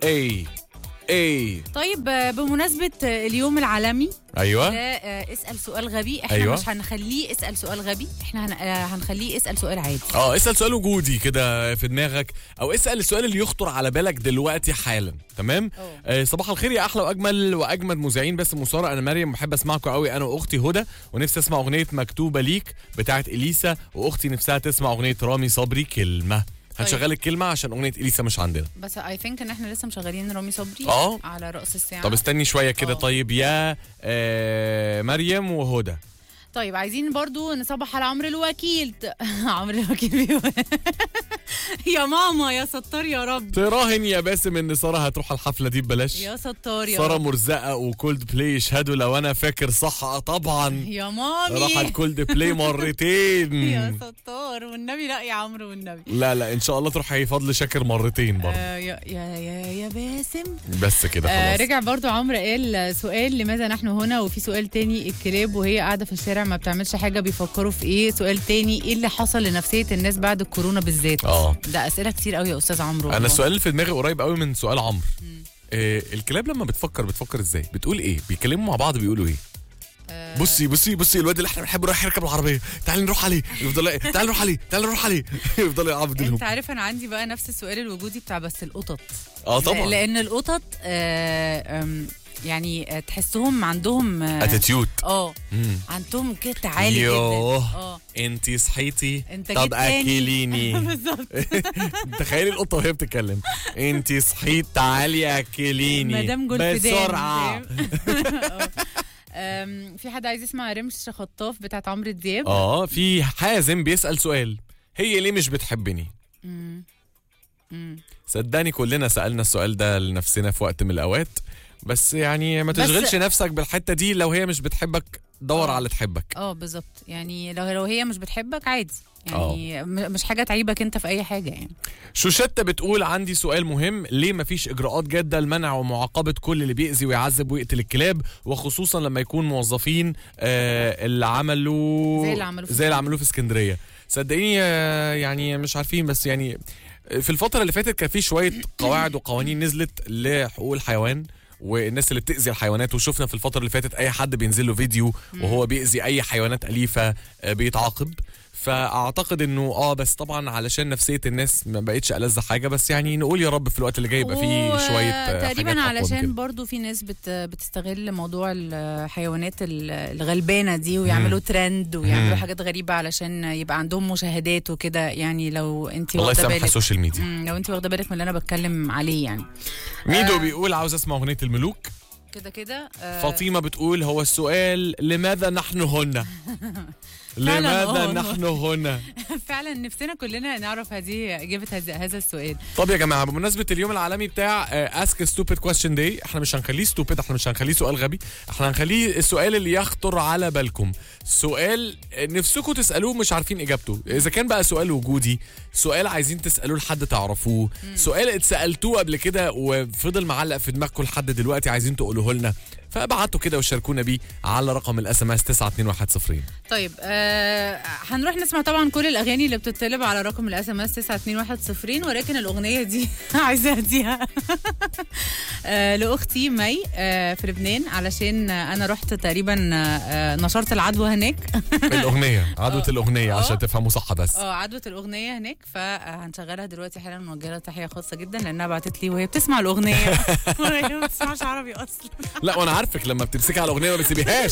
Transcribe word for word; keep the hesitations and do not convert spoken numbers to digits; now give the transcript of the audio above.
اي اي طيب بمناسبة اليوم العالمي ايوه لا اسأل سؤال غبي، احنا أيوة. مش هنخليه اسأل سؤال غبي، احنا هن... هنخليه اسأل سؤال عادي. اه اسأل سؤال وجودي كده في دماغك، او اسأل السؤال اللي يخطر على بالك دلوقتي حالا. تمام. آه صباح الخير يا احلى واجمل واجمد مذيعين باسم وساره، انا مريم بحب اسمعكم قوي انا واختي هدى، ونفسي اسمع اغنيه مكتوبه ليك بتاعت اليسا، واختي نفسها تسمع اغنيه رامي صبري كلمه. هنشغل الكلمه عشان اغنيه اليسا مش عندنا، بس اي ثينك ان احنا لسه مشغلين رامي صبري اه على رأس الساعه. طب استني شويه كده. أوه. طيب يا آه مريم وهدى، طيب عايزين برضو نصبح على عمرو الوكيل. عمرو الوكيل بيقول يا ماما يا ستار يا رب. تراهن يا باسم ان ساره هتروح الحفله دي ببلاش؟ يا ستار يا ساره رب. مرزقه وكولد بلاي يشهدوا لو انا فاكر صح. اه طبعا يا مامي راحت كولد بلاي مرتين. يا ستار والنبي. لا يا عمرو والنبي. لا لا ان شاء الله تروح هي فضل شاكر مرتين برضه. آه يا يا يا, يا باسم. بس كده خلاص. آه رجع برضو عمرو قال سؤال لماذا نحن هنا، وفي سؤال تاني الكلاب وهي قاعده في الشارع ما بتعملش حاجه بيفكروا في ايه، سؤال تاني ايه اللي حصل لنفسيه الناس بعد الكورونا بالذات. اه ده اسئله كتير قوي يا استاذ عمرو. انا السؤال اللي في دماغي قريب قوي من سؤال عمرو. آه الكلاب لما بتفكر بتفكر ازاي؟ بتقول ايه؟ بيتكلموا مع بعض بيقولوا ايه؟ آه بصي بصي بصي الواد اللي احنا بنحبه رايح يركب العربيه، تعالي نروح عليه، يفضل تعالي نروح عليه تعالي نروح عليه يفضل يعبد لهم. انت عارف انا عندي بقى نفس السؤال الوجودي بتاع بس القطط. اه طبعا لان القطط آه يعني تحسهم عندهم اتيتيود. اه عندهم كده عالي جدا. اه انتي صحيتي طب اكليني. بالظبط. تخيلي القطه وهي بتتكلم، انتي صحيت تعالي اكليني مدام جولفدان بسرعه. في حد عايز يسمع رمش خطاف بتاعت عمرو دياب. اه في حازم بيسأل سؤال، هي ليه مش بتحبني؟ امم امم صدقني كلنا سألنا السؤال ده لنفسنا في وقت من الأوقات، بس يعني ما تشغلش نفسك بالحتة دي. لو هي مش بتحبك دور أوه. على تحبك. اه بالظبط، يعني لو لو هي مش بتحبك عادي، يعني أوه. مش حاجة تعيبك انت في اي حاجة يعني. شوشتة بتقول عندي سؤال مهم، ليه ما فيش اجراءات جادة لمنع ومعاقبة كل اللي بيأذي ويعذب ويقتل الكلاب، وخصوصا لما يكون موظفين آه اللي عملوا زي اللي عملوه زي اللي عملوه في اسكندرية. صدقيني آه يعني مش عارفين، بس يعني في الفترة اللي فاتت كان في شوية قواعد وقوانين نزلت لحقوق الحيوان والناس اللي بتأذي الحيوانات، وشفنا في الفترة اللي فاتت اي حد بينزل له فيديو وهو بيأذي اي حيوانات أليفة بيتعاقب. فاعتقد انه اه بس طبعا علشان نفسية الناس ما بقتش ألذ حاجة، بس يعني نقول يا رب في الوقت اللي جاي يبقى فيه شوية تقريبا علشان برضو في ناس بت بتستغل موضوع الحيوانات الغلبانة دي ويعملوا مم. ترند ويعملوا مم. حاجات غريبة علشان يبقى عندهم مشاهدات وكده. يعني لو انت واخده بالك الله يسامح السوشيال ميديا، لو انت واخده بالك من اللي انا بتكلم عليه يعني. ميدو آه بيقول عاوز اسمع اغنية الملوك كده كده. آه فاطمة بتقول هو السؤال لماذا نحن هنا؟ لماذا نحن هنا؟ فعلا نفسنا كلنا نعرف هذه اجابه هذا السؤال. طب يا جماعه بمناسبه اليوم العالمي بتاع اسك ستوبيد كويستشن داي، احنا مش هنخليه ستوبيد، احنا مش هنخليه سؤال غبي، احنا هنخليه السؤال اللي يخطر على بالكم، سؤال نفسكم تسالوه مش عارفين اجابته. اذا كان بقى سؤال وجودي، سؤال عايزين تسالوه لحد تعرفوه، سؤال اتسالتوه قبل كده وفضل معلق في دماغكم لحد دلوقتي عايزين تقولوه لنا، فابعتوا كده وشاركونا بيه على رقم الاس ام اس تسعة اتنين واحد صفر. طيب آه هنروح نسمع طبعا كل الاغاني اللي بتطلب على رقم الاس ام اس تسعة اتنين واحد صفر، ولكن الاغنيه دي عايزه اديها آه لاختي مي آه في لبنان، علشان انا رحت تقريبا آه نشرت العدوى هناك. الاغنيه عدوى الاغنيه عشان تفهموا صح بس اه عدوى الاغنيه هناك، فهنشغلها دلوقتي حالا ونوجه لها تحيه خاصه جدا لانها بعتت لي وهي بتسمع الاغنيه وهي ما بتسمعش عربي اصلا. لا وانا عارفك لما بتمسكي على الاغنيه ما بتسيبيهاش.